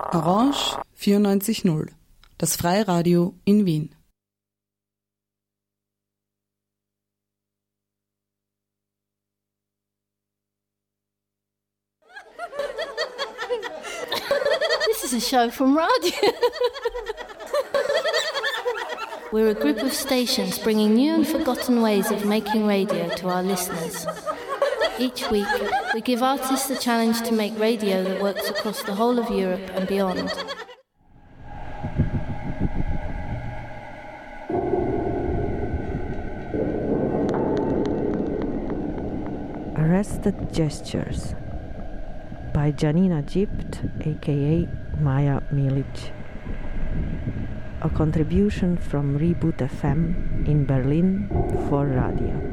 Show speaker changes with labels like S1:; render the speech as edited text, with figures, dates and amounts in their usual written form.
S1: Orange 94.0, das Freiradio in Wien.
S2: This is a show from radio. We're a group of stations bringing new and forgotten ways of making radio to our listeners. Each week, we give artists the challenge to make radio that works across the whole of Europe and beyond.
S3: Arrested Gestures by Janina Gypt, aka Maja Milic. A contribution from Reboot FM in Berlin for radio.